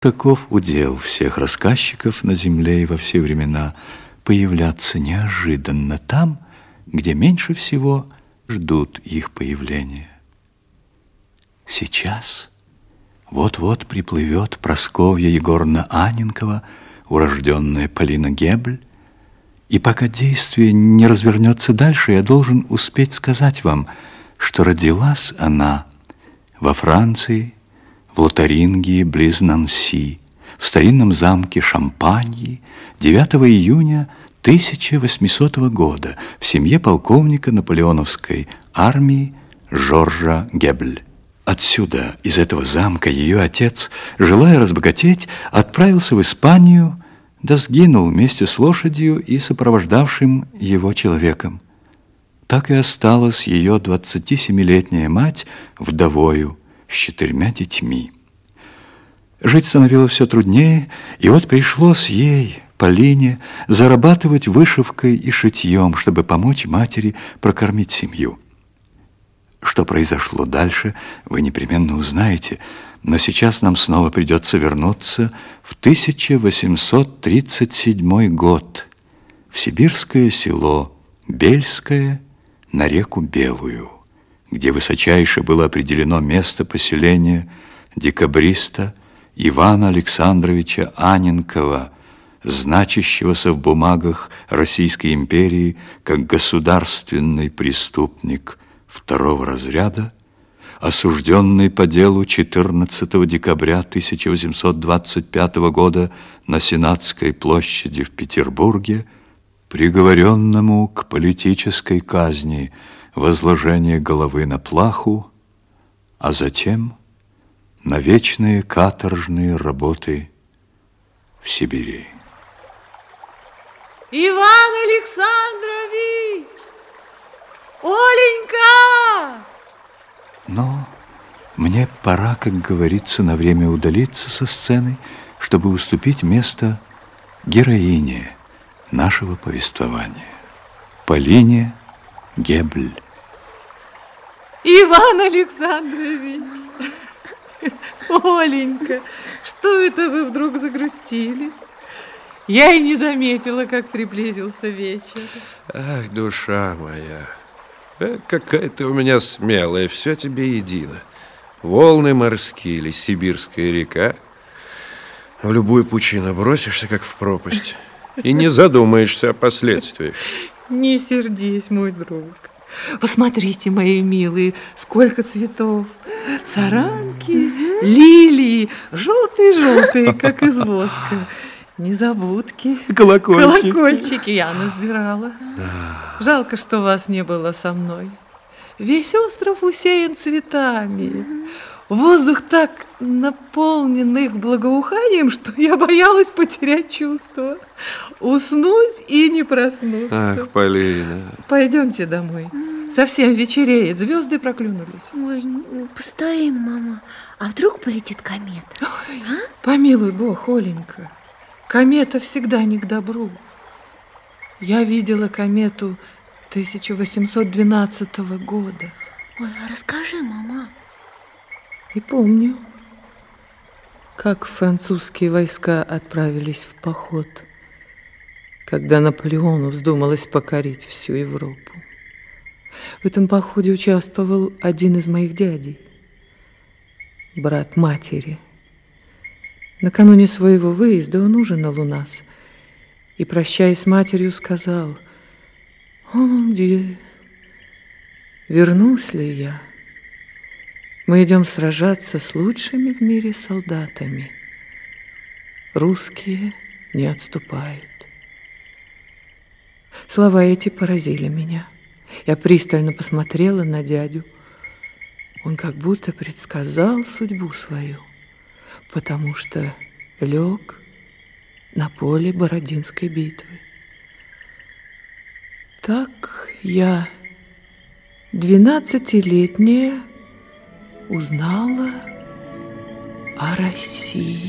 Таков удел всех рассказчиков на земле и во все времена появляться неожиданно там, где меньше всего ждут их появления. Сейчас вот-вот приплывет Прасковья Егоровна Анненкова, урожденная Полина Гебль, и пока действие не развернется дальше, я должен успеть сказать вам, что родилась она во Франции, в Лотарингии, близ Нанси, в старинном замке Шампаньи 9 июня 1800 года в семье полковника наполеоновской армии Жоржа Гебль. Отсюда, из этого замка, ее отец, желая разбогатеть, отправился в Испанию, да сгинул вместе с лошадью и сопровождавшим его человеком. Так и осталась ее 27-летняя мать вдовою с 4 детьми. Жить становилось все труднее, и вот пришлось ей, Полине, зарабатывать вышивкой и шитьем, чтобы помочь матери прокормить семью. Что произошло дальше, вы непременно узнаете, но сейчас нам снова придется вернуться в 1837 год, в сибирское село Бельское на реку Белую, где высочайше было определено место поселения декабриста Ивана Александровича Анненкова, значащегося в бумагах Российской империи как государственный преступник второго разряда, осужденный по делу 14 декабря 1825 года на Сенатской площади в Петербурге, приговоренному к политической казни, возложение головы на плаху, а затем на вечные каторжные работы в Сибири. Иван Александрович! Оленька! Но мне пора, как говорится, на время удалиться со сцены, чтобы уступить место героине нашего повествования, Полине Гебль. Иван Александрович! Оленька, что это вы вдруг загрустили? Я и не заметила, как приблизился вечер. Ах, душа моя, какая ты у меня смелая, все тебе едино. Волны морские или сибирская река. В любую пучину бросишься, как в пропасть, и не задумаешься о последствиях. Не сердись, мой друг. Посмотрите, мои милые, сколько цветов. Саранки, лилии, желтые-желтые, как из воска. Незабудки, колокольчики я насбирала. Да. Жалко, что вас не было со мной. Весь остров усеян цветами. Воздух так наполнен их благоуханием, что я боялась потерять чувство. Уснуть и не проснуться. Ах, Полина. Пойдемте домой. Совсем вечереет, звезды проклюнулись. Ой, постоим, мама. А вдруг полетит комета? Ой, помилуй Бог, Оленька. Комета всегда не к добру. Я видела комету 1812 года. Ой, а расскажи, мама. И помню, как французские войска отправились в поход, когда Наполеону вздумалось покорить всю Европу. В этом походе участвовал один из моих дядей, брат матери. Накануне своего выезда он ужинал у нас и, прощаясь с матерью, сказал: «О, мон Дью, вернусь ли я? Мы идем сражаться с лучшими в мире солдатами. Русские не отступают». Слова эти поразили меня. Я пристально посмотрела на дядю. Он как будто предсказал судьбу свою, потому что лег на поле Бородинской битвы. Так я, 12-летняя, узнала о России.